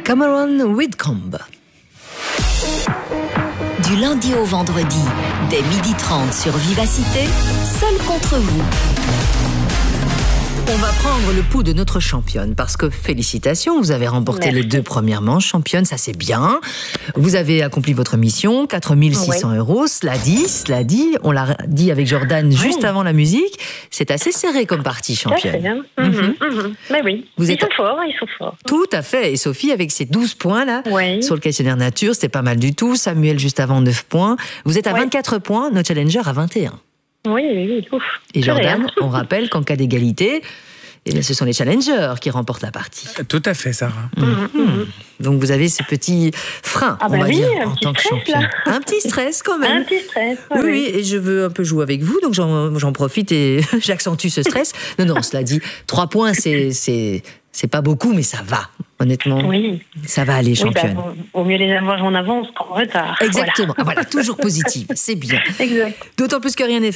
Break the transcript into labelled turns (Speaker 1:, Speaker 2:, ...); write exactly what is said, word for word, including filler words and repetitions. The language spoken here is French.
Speaker 1: Cameron Whitcomb.
Speaker 2: Du lundi au vendredi, dès midi trente sur Vivacité, Seul contre vous.
Speaker 1: On va prendre le pouls de notre championne parce que félicitations, vous avez remporté
Speaker 3: Merci.
Speaker 1: les deux premières manches. Championne, ça c'est bien. Vous avez accompli votre mission, quatre mille six cents
Speaker 3: Oui.
Speaker 1: euros. Cela dit, cela dit, on l'a dit avec Jordan juste avant la musique, c'est assez serré comme partie,
Speaker 3: Tout à fait.
Speaker 1: championne.
Speaker 3: Hein. Mhm, mhm. Mais oui,
Speaker 1: Vous
Speaker 3: ils
Speaker 1: êtes-
Speaker 3: sont forts, ils sont forts.
Speaker 1: Tout à fait. Et Sophie, avec ses douze points là,
Speaker 3: Oui.
Speaker 1: sur le questionnaire nature, c'était pas mal du tout. Samuel, juste avant, neuf points. Vous êtes à
Speaker 3: Oui.
Speaker 1: vingt-quatre points, notre challenger à vingt et un.
Speaker 3: Oui, oui, oui. Ouf.
Speaker 1: Et
Speaker 3: C'est rien.
Speaker 1: Jordan, on rappelle qu'en cas d'égalité, eh bien, ce sont les challengers qui remportent la partie.
Speaker 4: Tout à fait, Sarah.
Speaker 3: Mhm, mhm.
Speaker 1: Donc vous avez ce petit frein,
Speaker 3: Ah
Speaker 1: on
Speaker 3: bah
Speaker 1: va
Speaker 3: oui,
Speaker 1: dire,
Speaker 3: un
Speaker 1: en
Speaker 3: petit
Speaker 1: tant que
Speaker 3: stress,
Speaker 1: championne.
Speaker 3: là.
Speaker 1: Un petit stress quand
Speaker 3: Un
Speaker 1: même.
Speaker 3: petit stress.
Speaker 1: Oui, oui, et je veux un peu jouer avec vous, donc j'en, j'en profite et j'accentue ce stress. Non, non, cela dit, trois points, c'est, c'est, c'est pas beaucoup, mais ça va. Honnêtement,
Speaker 3: Oui.
Speaker 1: ça va aller,
Speaker 3: Oui, bah,
Speaker 1: championne.
Speaker 3: au mieux les avoir en avance qu'en retard.
Speaker 1: Exactement. Voilà, toujours positive, c'est bien.
Speaker 3: Voilà. Exact.
Speaker 1: D'autant plus que rien n'est